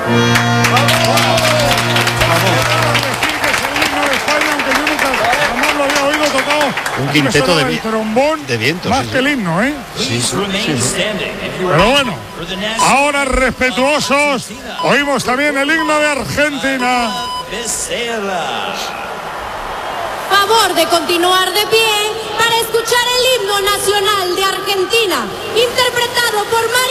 Un quinteto de trombón de viento, más que el himno, ¿eh? Sí. Pero bueno, ahora respetuosos, oímos también el himno de Argentina. Favor de continuar de pie para escuchar el himno nacional de Argentina, interpretado por Mario